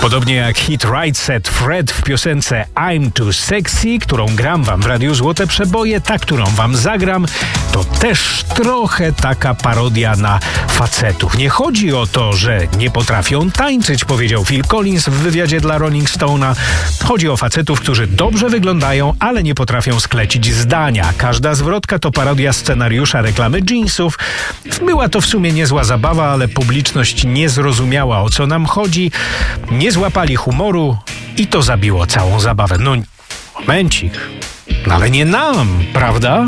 Podobnie jak hit Right Set Fred w piosence I'm Too Sexy, którą gram wam w Radiu Złote Przeboje, ta, którą wam zagram, to też trochę taka parodia na facetów. Nie chodzi o to, że nie potrafią tańczyć, powiedział Phil Collins w wywiadzie dla Rolling Stone'a. Chodzi o facetów, którzy dobrze wyglądają, ale nie potrafią sklecić zdania. Każda zwrotka to parodia scenariusza reklamy jeansów. Była to w sumie niezła zabawa, ale publiczność nie zrozumiała, o co nam chodzi. Nie złapali humoru i to zabiło całą zabawę. No, momencik. No ale nie nam, prawda?